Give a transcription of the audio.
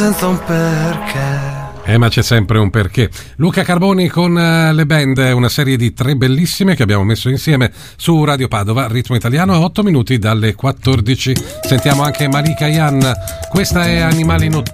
senza un perché. Ma c'è sempre un perché. Luca Carboni con le band, una serie di 3 bellissime che abbiamo messo insieme su Radio Padova, Ritmo Italiano, a 8 minuti dalle 14. Sentiamo anche Malika Yan. Questa è Animali Notturni.